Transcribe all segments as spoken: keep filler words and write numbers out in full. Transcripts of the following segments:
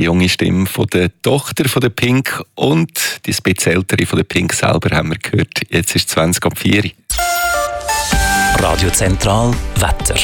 Die junge Stimme von der Tochter von der Pink und die Spezielltere von der Pink selber haben wir gehört. Jetzt ist es zwanzig ab vier. Radio Zentral Wetter.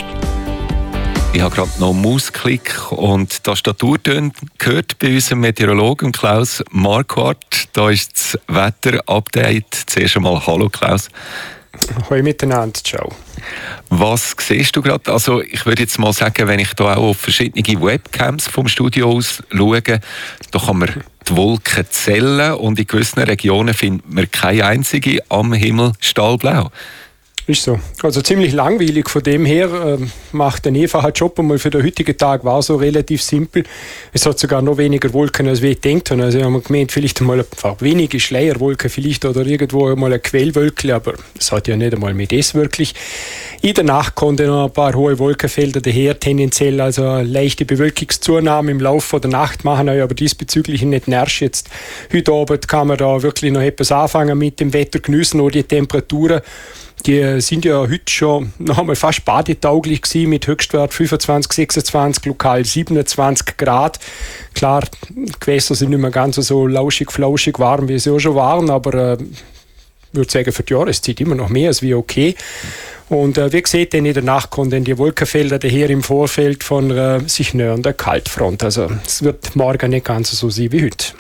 Ich habe gerade noch Mausklick und die Tastaturtöne gehört bei unserem Meteorologen Klaus Marquardt. Da ist das Wetter-Update. Zuerst einmal Hallo Klaus. Hallo miteinander, ciao. Was siehst du gerade? Also ich würde jetzt mal sagen, wenn ich da auch auf verschiedene Webcams vom Studio aus schaue, da kann man die Wolken zählen und in gewissen Regionen findet man keine einzige am Himmel stahlblau. Ist so. Also ziemlich langweilig. Von dem her äh, macht der einfache Job einmal für den heutigen Tag war so relativ simpel. Es hat sogar noch weniger Wolken, als wir gedacht haben. Also wir haben gemeint, vielleicht einmal einfach wenige Schleierwolken vielleicht oder irgendwo einmal ein Quellwölkchen, aber es hat ja nicht einmal mit das wirklich. In der Nacht konnten noch ein paar hohe Wolkenfelder daher, tendenziell also eine leichte Bewölkungszunahme im Laufe der Nacht machen, euch aber diesbezüglich nicht nervig. Jetzt heute Abend kann man da wirklich noch etwas anfangen mit dem Wetter, geniessen oder die Temperaturen. Die sind ja heute schon noch einmal fast badetauglich gewesen, mit Höchstwert fünfundzwanzig, sechsundzwanzig, lokal siebenundzwanzig Grad. Klar, die Gewässer sind nicht mehr ganz so lauschig, flauschig warm, wie sie auch schon waren, aber ich äh, würde sagen, für die Jahreszeit immer noch mehr als wie okay. Und äh, wie gesagt, in der Nacht kommen die Wolkenfelder daher im Vorfeld von äh, sich nähernder Kaltfront. Also es wird morgen nicht ganz so sein wie heute.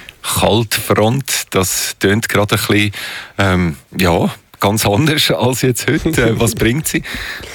Kaltfront, das tönt gerade ein bisschen, ähm, ja, ganz anders als jetzt heute. Was bringt sie?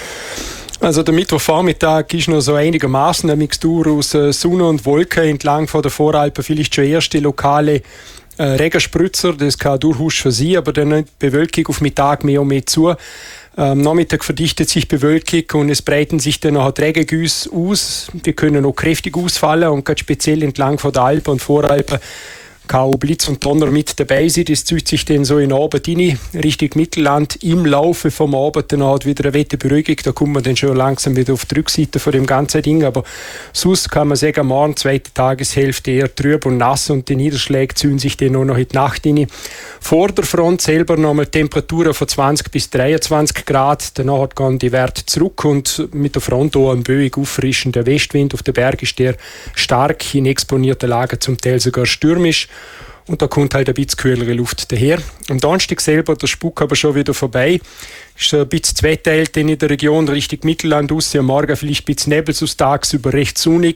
Also der Mittwochvormittag ist noch so einigermaßen eine Mixtur aus äh, Sonne und Wolken entlang von der Voralpen. Vielleicht schon erste lokale äh, Regenspritzer, das kann durchaus schon sein, aber dann die Bewölkung auf Mittag mehr und mehr zu. Am Nachmittag verdichtet sich Bewölkung und es breiten sich dann noch Regengüsse aus. Die können auch kräftig ausfallen und gerade speziell entlang von der Alpen und Voralpen kann auch Blitz und Donner mit dabei sein. Das zieht sich dann so in den Abend rein, Richtung Mittelland. Im Laufe vom Abend dann hat wieder eine Wetterberuhigung. Da kommt man dann schon langsam wieder auf die Rückseite von dem ganzen Ding. Aber sonst kann man sagen, morgen, zweite Tageshälfte eher trüb und nass und die Niederschläge ziehen sich dann auch noch in die Nacht rein. Vor der Front selber nochmal Temperaturen von zwanzig bis dreiundzwanzig Grad. Danach gehen die Werte zurück und mit der Front auch ein böig auffrischender Westwind. Auf den Berg ist der stark, in exponierten Lagen zum Teil sogar stürmisch. Und da kommt halt ein bisschen kühlere Luft daher. Am Donnerstag selber, der Spuk aber schon wieder vorbei. Ist ein bisschen zweiteilt in der Region Richtung Mittelland raus. Am Morgen vielleicht ein bisschen Nebel, tagsüber recht sonnig.